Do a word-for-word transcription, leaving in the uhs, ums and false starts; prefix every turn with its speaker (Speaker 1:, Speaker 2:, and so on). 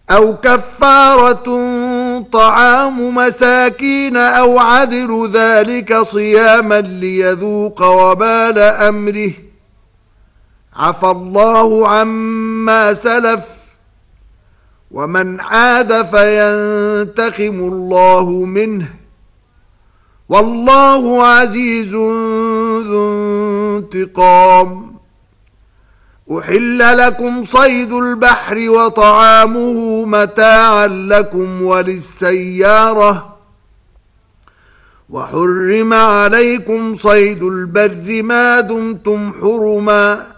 Speaker 1: أو كفارة طعام مساكين أو عدل ذلك صياما ليذوق وبال أمره عفى الله عما سلف ومن عاد فينتقم الله منه والله عزيز ذو انتقام. أحل لكم صيد البحر وطعامه متاعا لكم وللسيارة وحرم عليكم صيد البر ما دمتم حرما